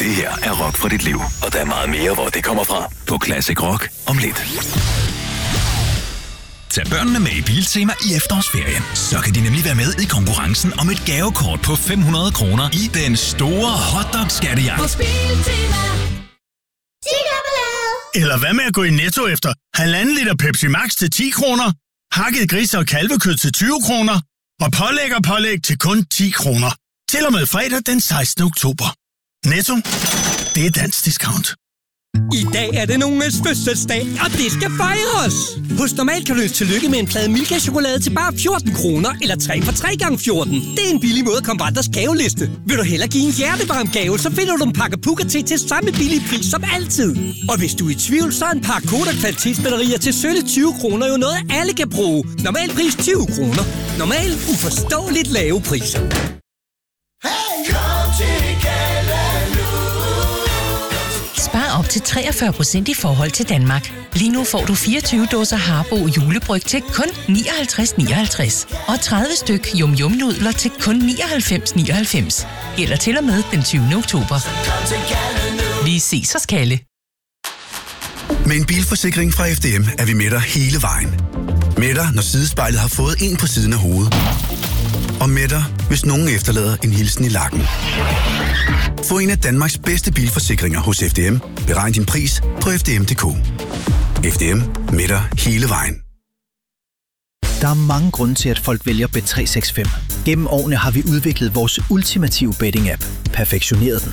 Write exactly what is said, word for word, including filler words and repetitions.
Det her er rock fra dit liv, og der er meget mere, hvor det kommer fra. På Classic Rock om lidt. Tag børnene med i Biltema i efterårsferien. Så kan de nemlig være med i konkurrencen om et gavekort på fem hundrede kroner i den store hotdog-skattejagt. Eller hvad med at gå i Netto efter halvanden liter Pepsi Max til ti kroner, hakket gris- og kalvekød til tyve kroner og pålæg og pålæg til kun ti kroner. Til og med fredag den sekstende oktober. Netto, det er dansk discount. I dag er det nogens fødselsdag, og det skal fejres! Hos Normal kan du ønske tillykke med en plade Milka-chokolade til bare fjorten kroner, eller tre for tre gange fjorten. Det er en billig måde at komme på andres gaveliste. Vil du hellere give en hjertevarm gave, så finder du en pakke Puka til til samme billige pris som altid. Og hvis du er i tvivl, så er en pakke Koda kvalitetsbatterier til sølle tyve kroner jo noget, alle kan bruge. Normal pris tyve kroner. Normal uforståeligt lave priser. Spar op til treogfyrre procent i forhold til Danmark. Lige nu får du fireogtyve dåser Harbo julebryg til kun nioghalvtreds nioghalvtreds og tredive styk Yum Yum nudler til kun nioghalvfems nioghalvfems. Gælder til og med den tyvende oktober. Vi ses hos Kalle. Med en bilforsikring fra F D M er vi med dig hele vejen. Med dig, når sidespejlet har fået en på siden af hovedet. Og med dig, hvis nogen efterlader en hilsen i lakken. Få en af Danmarks bedste bilforsikringer hos F D M. Beregn din pris på f d m punktum d k. F D M, med dig hele vejen. Der er mange grunde til, at folk vælger Bet tre seks fem. Gennem årene har vi udviklet vores ultimative betting-app. Perfektioneret den.